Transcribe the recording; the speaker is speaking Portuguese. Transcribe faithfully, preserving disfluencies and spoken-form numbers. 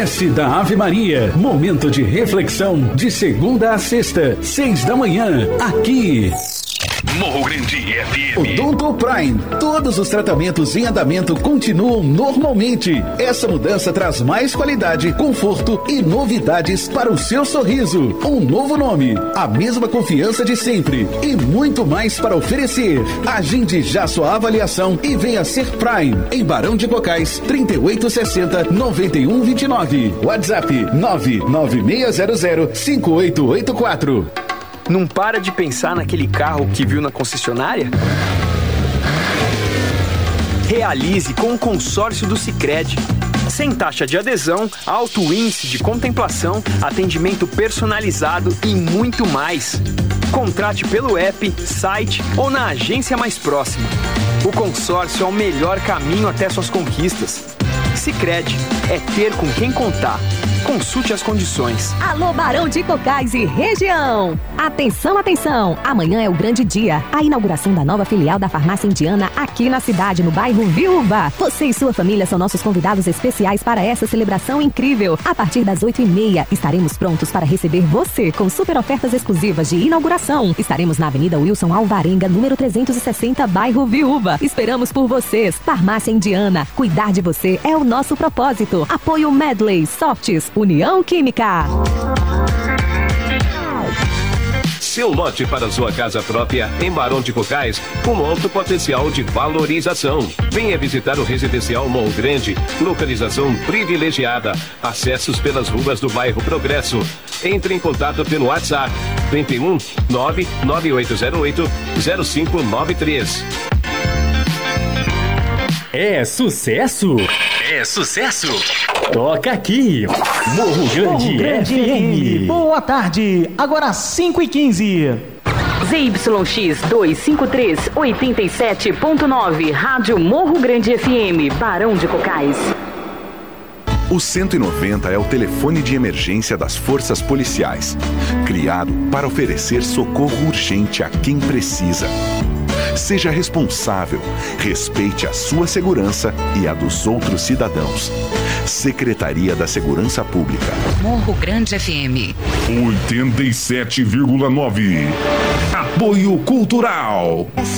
Prece da Ave Maria. Momento de reflexão de segunda a sexta, seis da manhã, aqui. Morro Grande F M. Odonto Prime. Todos os tratamentos em andamento continuam normalmente. Essa mudança traz mais qualidade, conforto e novidades para o seu sorriso. Um novo nome, a mesma confiança de sempre e muito mais para oferecer. Agende já sua avaliação e venha ser Prime em Barão de Cocais, trinta e oito sessenta, noventa e um vinte e nove. WhatsApp nove nove seis zero zero cinco oito oito quatro. Não para de pensar naquele carro que viu na concessionária? Realize com o consórcio do Sicredi. Sem taxa de adesão, alto índice de contemplação, atendimento personalizado e muito mais. Contrate pelo app, site ou na agência mais próxima. O consórcio é o melhor caminho até suas conquistas. Sicredi é ter com quem contar. Consulte as condições. Alô, Barão de Cocais e região. Atenção, atenção. Amanhã é o grande dia. A inauguração da nova filial da Farmácia Indiana aqui na cidade, no bairro Viúva. Você e sua família são nossos convidados especiais para essa celebração incrível. A partir das oito e meia, estaremos prontos para receber você com super ofertas exclusivas de inauguração. Estaremos na Avenida Wilson Alvarenga, número trezentos e sessenta, bairro Viúva. Esperamos por vocês. Farmácia Indiana. Cuidar de você é o nosso propósito. Apoio Medley, Softs, União Química. Seu lote para sua casa própria em Barão de Cocais com alto potencial de valorização. Venha visitar o Residencial Morro Grande, localização privilegiada, acessos pelas ruas do bairro Progresso. Entre em contato pelo WhatsApp vinte e um nove nove oito zero oito zero cinco nove três. É sucesso? É sucesso! Toca aqui, Morro Grande, Morro Grande F M. Boa tarde, agora cinco e quinze. Z Y X duzentos e cinquenta e três, oitenta e sete ponto nove, Rádio Morro Grande F M, Barão de Cocais. O cento e noventa é o telefone de emergência das forças policiais, criado para oferecer socorro urgente a quem precisa. Seja responsável, respeite a sua segurança e a dos outros cidadãos. Secretaria da Segurança Pública. Morro Grande F M. oitenta e sete vírgula nove. Apoio Cultural.